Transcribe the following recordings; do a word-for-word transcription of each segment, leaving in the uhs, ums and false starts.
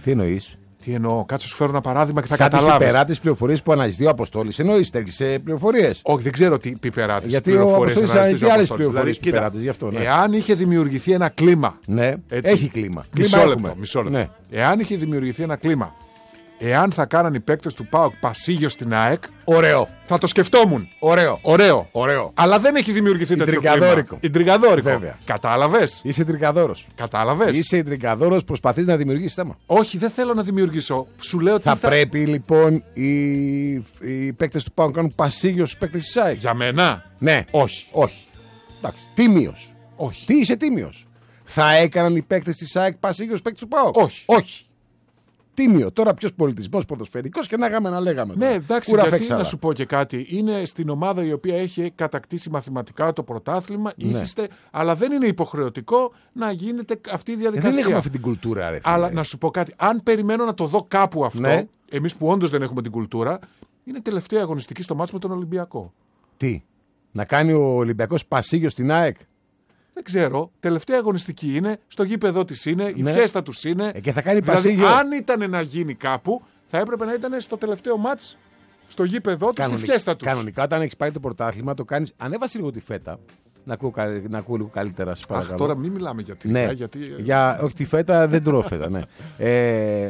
Τι εννοείς? Τι εννοώ, κάτσε σου φέρω ένα παράδειγμα και θα Σαν καταλάβεις. τις πιπεράτες πληροφορίες που αναζητεί ο Αποστόλης. Εννοείς τέτοιες πληροφορίες? Όχι, δεν ξέρω τι πιπεράτες. Γιατί ο Αποστόλης αναζητεί άλλες πληροφορίες πιπεράτες, γι' αυτό. Ναι. Εάν είχε δημιουργηθεί ένα κλίμα. Ναι, έτσι, έχει κλίμα. Μισό κλίμα λεπτό. Μισό λεπτό. Ναι. Εάν είχε δημιουργηθεί ένα κλίμα. Εάν θα κάναν οι παίκτες του ΠΑΟΚ πασίγιο στην ΑΕΚ. Ωραίο. Θα το σκεφτόμουν. Ωραίο. Ωραίο. Ωραίο. Αλλά δεν έχει δημιουργηθεί τέτοιο κλίμα. Ιντριγκαδόρικο. Βέβαια. Κατάλαβες. Είσαι τριγκαδόρος. Κατάλαβες. Είσαι τριγκαδόρος, προσπαθείς να δημιουργήσεις θέμα. Όχι, δεν θέλω να δημιουργήσω. Σου λέω Θα, τι θα πρέπει λοιπόν οι, οι παίκτες του ΠΑΟΚ να κάνουν πασίγιο στους παίκτες της ΑΕΚ. Για μένα. Ναι. Όχι. Όχι. Εντάξει. Τίμιος. Όχι. Τι είσαι τίμιος? Θα έκαναν οι παίκτες της ΑΕΚ πασίγιο στους παίκτες του ΠΑΟΚ? Όχι. Όχι. Τίμιο. Τώρα ποιος πολιτισμός ποδοσφαιρικός και να γάμε να λέγαμε. Ναι, εντάξει, Κούρα γιατί φέξαλα. να σου πω και κάτι. Είναι στην ομάδα η οποία έχει κατακτήσει μαθηματικά το πρωτάθλημα, Ναι. ήθιστε, αλλά δεν είναι υποχρεωτικό να γίνεται αυτή η Ε, διαδικασία. δεν έχουμε αυτή την κουλτούρα, ρε φίλε. Αλλά να σου πω κάτι. Αν περιμένω να το δω κάπου αυτό, Ναι. εμείς που όντως δεν έχουμε την κουλτούρα, είναι τελευταία αγωνιστική στο μάτς με τον Ολυμπιακό. Τι, να κάνει ο Ολυμπιακός πασίγιο στην ΑΕΚ? Δεν ξέρω. Τελευταία αγωνιστική είναι, στο γήπεδο της είναι, η Ναι. φιέστα τους είναι. Ε, και θα κάνει δηλαδή, πασίγιο. αν ήταν να γίνει κάπου, θα έπρεπε να ήταν στο τελευταίο μάτς, στο γήπεδο τους, στη φιέστα τους. Κανονικά, όταν έχεις πάρει το πρωτάθλημα, το κάνεις. Ανέβασε λίγο τη φέτα. Να ακούω, κα- να ακούω λίγο καλύτερα, σας παρακαλώ. Αχ, τώρα μην μιλάμε για τη Ναι, γιατί... για, όχι τη φέτα, δεν τρώω φέτα, ναι. Ε,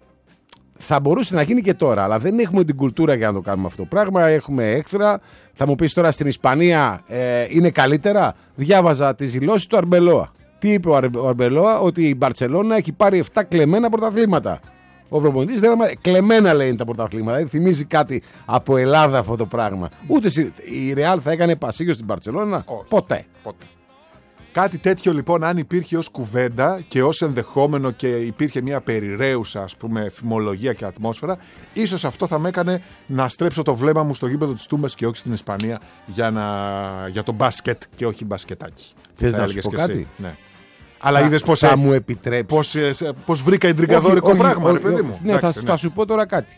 θα μπορούσε να γίνει και τώρα, αλλά δεν έχουμε την κουλτούρα για να το κάνουμε αυτό το πράγμα. Έχουμε έκθρα. Θα μου πεις τώρα στην Ισπανία ε, είναι καλύτερα. Διάβαζα τις δηλώσεις του Αρμπελόα. Τι είπε ο, Αρ, ο Αρμπελόα? Ότι η Μπαρτσελώνα έχει πάρει επτά κλεμμένα πρωταθλήματα. Ο προπονητής δεν είναι κλεμμένα, λέει, τα πρωταθλήματα. Δηλαδή θυμίζει κάτι από Ελλάδα αυτό το πράγμα. Ούτε η Ρεάλ θα έκανε πασίγιο στην Μπαρτσελώνα. Ποτέ. Ποτέ. Κάτι τέτοιο λοιπόν, αν υπήρχε ως κουβέντα και ως ενδεχόμενο και υπήρχε μια περιραίουσα, ας πούμε, φημολογία και ατμόσφαιρα, ίσως αυτό θα με έκανε να στρέψω το βλέμμα μου στο γήπεδο της Τούμπας και όχι στην Ισπανία για, να... για το μπάσκετ και όχι μπασκετάκι. Θες Θα να έλεγες σου πω και εσύ. κάτι? Ναι. Αλλά είδες πώς, θα ε, μου επιτρέψει. πώς, ε, πώς βρήκα εντριγκαδόρικο Όχι, όχι, πράγμα, όχι, ρε παιδί όχι, μου. Ναι, Εντάξει, θα, ναι. θα σου πω τώρα κάτι.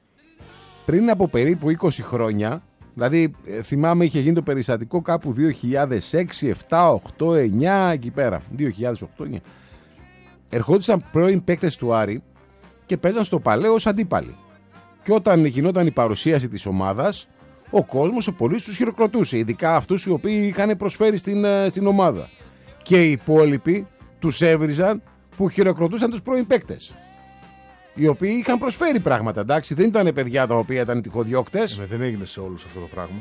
Πριν από περίπου είκοσι χρόνια, δηλαδή ε, θυμάμαι είχε γίνει το περιστατικό κάπου δύο χιλιάδες έξι, επτά, οκτώ, εννιά, εκεί πέρα. δύο χιλιάδες οκτώ, εννιά. Ερχόντουσαν πρώην παίκτες του Άρη και παίζαν στο Παλαιό ως αντίπαλοι. Και όταν γινόταν η παρουσίαση της ομάδας, ο κόσμος, ο πολίτης τους χειροκροτούσε. Ειδικά αυτούς οι οποίοι είχαν προσφέρει στην, ε, στην ομάδα. Και οι υπόλοιποι τους έβριζαν που χειροκροτούσαν τους πρώην παίκτες. Οι οποίοι είχαν προσφέρει πράγματα, εντάξει, δεν ήταν παιδιά τα οποία ήταν τυχοδιώκτες. Ναι, δεν έγινε σε όλους αυτό το πράγμα.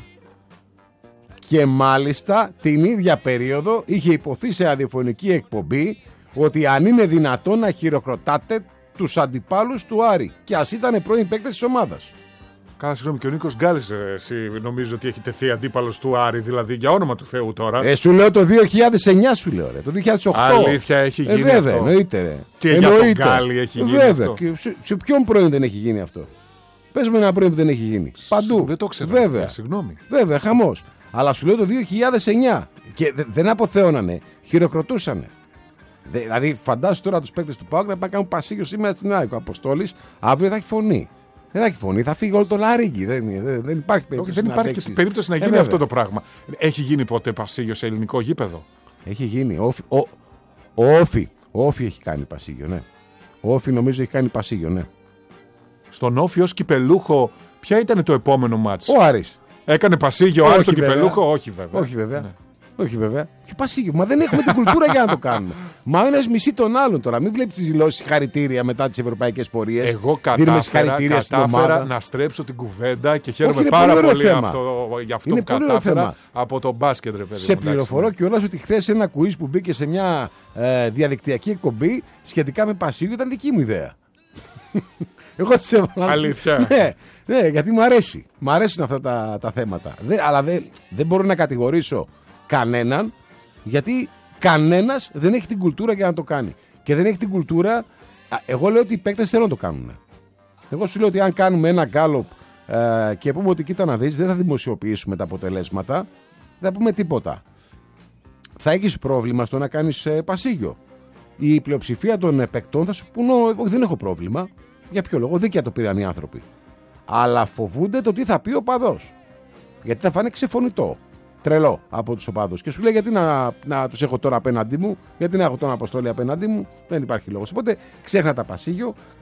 Και μάλιστα την ίδια περίοδο είχε υποθεί σε ραδιοφωνική εκπομπή ότι αν είναι δυνατόν να χειροκροτάτε τους αντιπάλους του Άρη. Και ας ήταν πρώην παίκτες της ομάδας. Κάνα συγγνώμη, και ο Νίκος Γκάλης, ε, εσύ νομίζω ότι έχει τεθεί αντίπαλος του Άρη, δηλαδή για όνομα του Θεού τώρα. Ε, σου λέω το δύο χιλιάδες εννιά, σου λέω, ρε, το δύο χιλιάδες οκτώ. Αλήθεια, έχει γίνει ε, βέβαια, αυτό. εννοείται, ρε. Και για τον Γκάλη έχει γίνει βέβαια. αυτό. Και σε, σε ποιον πρώην δεν έχει γίνει αυτό? Πες μου ένα πρώην που δεν έχει γίνει. Παντού. Δεν το ξέρω. Βέβαια. Συγγνώμη. Βέβαια, χαμός. Αλλά σου λέω το δύο χιλιάδες εννιά. Και δε, δεν αποθέωνανε, χειροκροτούσανε. Δε, δηλαδή, φαντάσου τώρα τους παίκτες του ΠΑΟΚ να πάνε να κάνουν πασίγιο σήμερα στην ΑΕΚ. Ο Αποστόλης αύριο θα έχει φωνή. Δεν θα έχει φωνή, θα φύγει όλο το λαρύγγι. Δεν, δεν, δεν υπάρχει περίπτωση. Όχι, δεν να υπάρχει παίξεις. και περίπτωση να Ε, γίνει βέβαια. αυτό το πράγμα. Έχει γίνει ποτέ πασίγιο σε ελληνικό γήπεδο? Έχει γίνει. Ο, ο, ο Όφη. Ο Όφη έχει κάνει πασίγιο, ναι. Ο Όφη νομίζω έχει κάνει πασίγιο, ναι. Στον Όφη ως κυπελούχο, ποια ήταν το επόμενο μάτς? Ο Άρης. Έκανε πασίγιο, Όχι, Άρης στον βέβαια. κυπελούχο? Όχι βέβαια. Όχι βέβαια. Ναι. Όχι βέβαια. Και πασίγιο. Μα δεν έχουμε την κουλτούρα για να το κάνουμε. Μα ο ένας μισεί τον άλλον τώρα. Μην βλέπεις τις δηλώσεις συγχαρητήρια μετά τις ευρωπαϊκές πορείες. Εγώ Δίνουμε κατάφερα, συγχαρητήρια στην κατάφερα ομάδα. να στρέψω την κουβέντα και χαίρομαι είναι πάρα πολύ ωραίο πολύ θέμα. αυτό, για αυτό Είναι που πολύ ωραίο κατάφερα θέμα. από το μπάσκετ, ρε παιδί. Σε μου, πληροφορώ εντάξει, κιόλας ότι χθες ένα quiz που μπήκε σε μια ε, διαδικτυακή εκπομπή σχετικά με πασίγιο ήταν δική μου ιδέα. Εγώ τις έβαλα. Αλήθεια. Ναι, ναι, γιατί μου αρέσει. Μου αρέσουν αυτά τα, τα θέματα. Δεν, αλλά δεν, δεν μπορώ να κατηγορήσω κανέναν, γιατί κανένας δεν έχει την κουλτούρα για να το κάνει. Και δεν έχει την κουλτούρα. Α, εγώ λέω ότι οι παίκτες θέλουν να το κάνουν. Εγώ σου λέω ότι αν κάνουμε ένα γκάλοπ ε, και πούμε ότι κοίτα να δεις, δεν θα δημοσιοποιήσουμε τα αποτελέσματα, δεν θα πούμε τίποτα. Θα έχεις πρόβλημα στο να κάνεις ε, πασίγιο. Η πλειοψηφία των ε, παικτών θα σου πούν: όχι, δεν έχω πρόβλημα. Για ποιο λόγο? Δίκαια το πήραν οι άνθρωποι. Αλλά φοβούνται το τι θα πει ο οπαδός. Γιατί θα φάνε ξεφωνητό. Τρελό από τους οπαδούς. Και σου λέει: γιατί να, να τους έχω τώρα απέναντί μου, γιατί να έχω τον Αποστόλη απέναντί μου, δεν υπάρχει λόγος. Οπότε ξέχνα τα πασίγιο,